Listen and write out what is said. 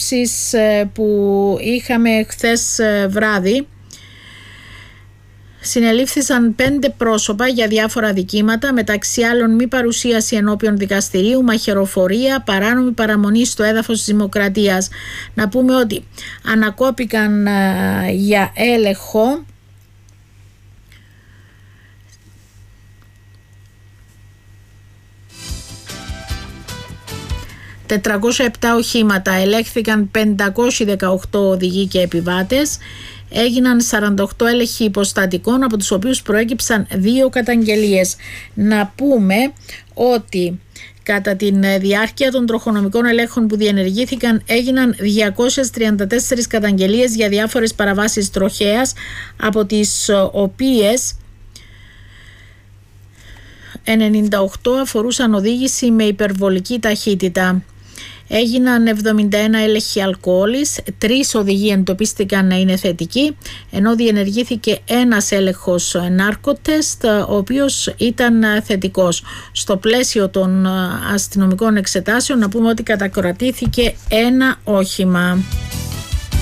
συνελεύσεις που είχαμε χθες βράδυ, συνελήφθησαν 5 πρόσωπα για διάφορα δικήματα, μεταξύ άλλων μη παρουσίαση ενώπιον δικαστηρίου, μαχαιροφορία, παράνομη παραμονή στο έδαφος της Δημοκρατίας. Να πούμε ότι ανακόπηκαν για έλεγχο 407 οχήματα, ελέγχθηκαν 518 οδηγοί και επιβάτες, έγιναν 48 έλεγχοι υποστατικών, από τους οποίους προέκυψαν 2 καταγγελίες. Να πούμε ότι κατά τη διάρκεια των τροχονομικών ελέγχων που διενεργήθηκαν έγιναν 234 καταγγελίες για διάφορες παραβάσεις τροχέας, από τις οποίες 98 αφορούσαν οδήγηση με υπερβολική ταχύτητα. Έγιναν 71 έλεγχοι αλκοόλης, 3 οδηγοί εντοπίστηκαν να είναι θετικοί, ενώ διενεργήθηκε ένας έλεγχος νάρκοτεστ, ο οποίος ήταν θετικός. Στο πλαίσιο των αστυνομικών εξετάσεων, να πούμε ότι κατακρατήθηκε ένα όχημα.